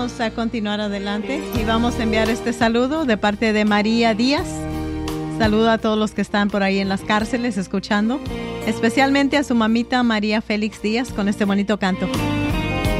Vamos a continuar adelante y vamos a enviar este saludo de parte de María Díaz. Saludo a todos los que están por ahí en las cárceles escuchando, especialmente a su mamita María Félix Díaz con este bonito canto.